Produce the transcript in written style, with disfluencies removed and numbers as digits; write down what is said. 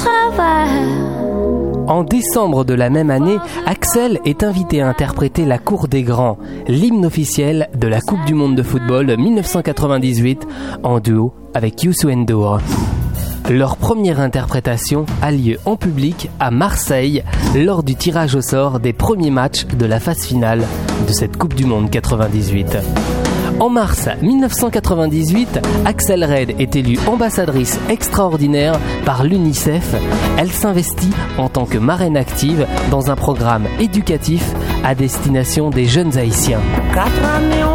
En décembre de la même année, Axel est invité à interpréter La Cour des Grands, l'hymne officiel de la Coupe du Monde de football 1998, en duo avec Youssou N'Dour. Leur première interprétation a lieu en public à Marseille lors du tirage au sort des premiers matchs de la phase finale de cette Coupe du Monde 98. En mars 1998, Axel Red est élue ambassadrice extraordinaire par l'UNICEF. Elle s'investit en tant que marraine active dans un programme éducatif à destination des jeunes Haïtiens.